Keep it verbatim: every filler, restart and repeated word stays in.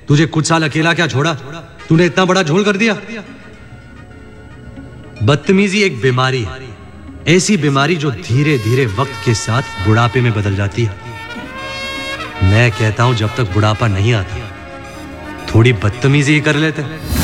तुझे कुछ साल अकेला क्या छोड़ा, तूने इतना बड़ा झोल कर दिया। बदतमीजी एक बीमारी है, ऐसी बीमारी जो धीरे धीरे वक्त के साथ बुढ़ापे में बदल जाती है। मैं कहता हूं जब तक बुढ़ापा नहीं आता थोड़ी बदतमीजी ही कर लेते।